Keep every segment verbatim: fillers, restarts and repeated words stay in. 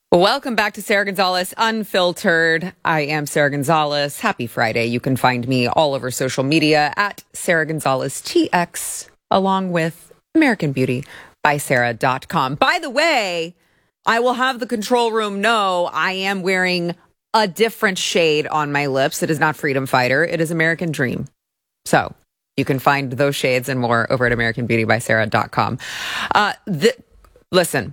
Welcome back to Sarah Gonzalez Unfiltered. I am Sarah Gonzalez. Happy Friday. You can find me all over social media at Sarah Gonzalez T X, along with American Beauty by Sarah dot com. By the way, I will have the control room know I am wearing a different shade on my lips. It is not Freedom Fighter. It is American Dream. So you can find those shades and more over at American Beauty by Sarah dot com. Uh, th- listen.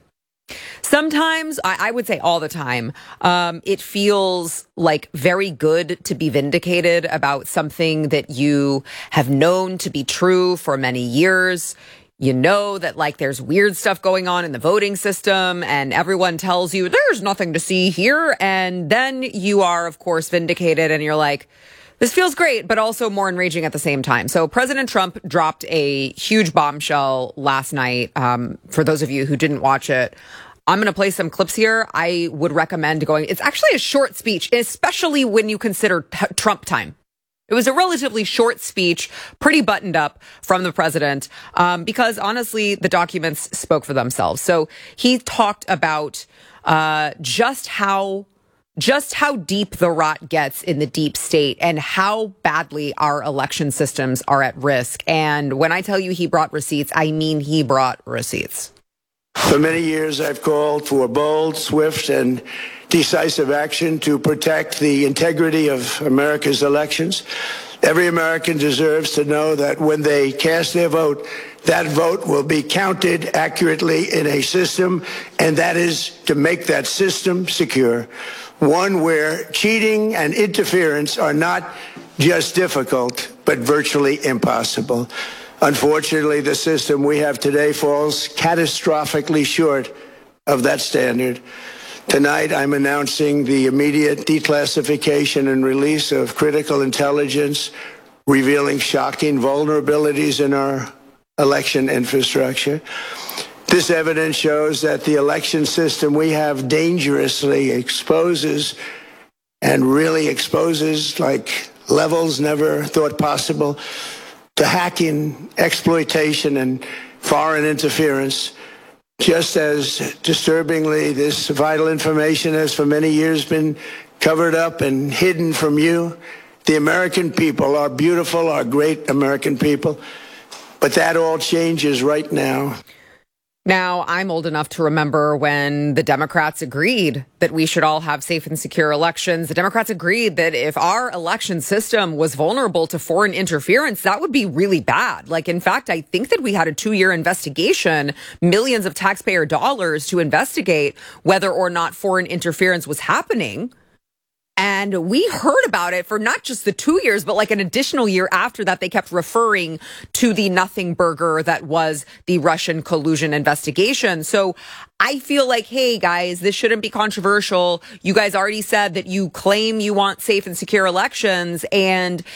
Sometimes, I, I would say all the time, um, it feels like very good to be vindicated about something that you have known to be true for many years. You know that like there's weird stuff going on in the voting system and everyone tells you there's nothing to see here. And then you are, of course, vindicated and you're like, this feels great, but also more enraging at the same time. So President Trump dropped a huge bombshell last night. Um, for those of you who didn't watch it, I'm going to play some clips here. I would recommend going. It's actually a short speech, especially when you consider t- Trump time. It was a relatively short speech, pretty buttoned up from the president, um, because honestly, the documents spoke for themselves. So he talked about uh, just how just how deep the rot gets in the deep state and how badly our election systems are at risk. And when I tell you he brought receipts, I mean he brought receipts. For many years, I've called for bold, swift, and decisive action to protect the integrity of America's elections. Every American deserves to know that when they cast their vote, that vote will be counted accurately in a system, and that is to make that system secure. One where cheating and interference are not just difficult, but virtually impossible. Unfortunately, the system we have today falls catastrophically short of that standard. Tonight, I'm announcing the immediate declassification and release of critical intelligence revealing shocking vulnerabilities in our election infrastructure. This evidence shows that the election system we have dangerously exposes and really exposes like levels never thought possible to hacking, exploitation, and foreign interference. Just as disturbingly, this vital information has for many years been covered up and hidden from you, the American people, our beautiful, our great American people. But that all changes right now. Now, I'm old enough to remember when the Democrats agreed that we should all have safe and secure elections. The Democrats agreed that if our election system was vulnerable to foreign interference, that would be really bad. Like, in fact, I think that we had a two-year investigation, millions of taxpayer dollars to investigate whether or not foreign interference was happening. And we heard about it for not just the two years, but like an additional year after that. They kept referring to the nothing burger that was the Russian collusion investigation. So I feel like, hey, guys, this shouldn't be controversial. You guys already said that you claim you want safe and secure elections, and